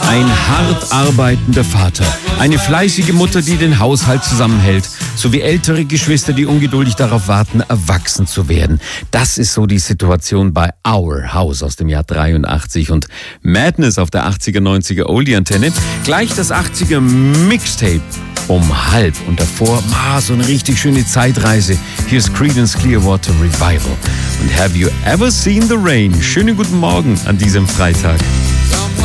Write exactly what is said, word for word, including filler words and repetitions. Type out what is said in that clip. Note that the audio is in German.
Ein hart arbeitender Vater, eine fleißige Mutter, die den Haushalt zusammenhält, sowie ältere Geschwister, die ungeduldig darauf warten, erwachsen zu werden. Das ist so die Situation bei Our House aus dem Jahr dreiundachtzig und Madness auf der achtziger, neunziger Oldie-Antenne. Gleich das achtziger Mixtape um halb und davor, ah, so eine richtig schöne Zeitreise. Hier ist Creedence Clearwater Revival. Und Have You Ever Seen the Rain? Schönen guten Morgen an diesem Freitag.